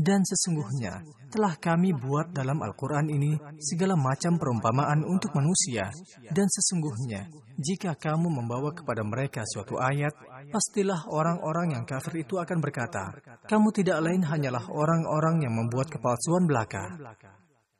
Dan sesungguhnya telah kami buat dalam Al-Quran ini segala macam perumpamaan untuk manusia. Dan sesungguhnya jika kamu membawa kepada mereka suatu ayat, pastilah orang-orang yang kafir itu akan berkata, kamu tidak lain hanyalah orang-orang yang membuat kepalsuan belaka.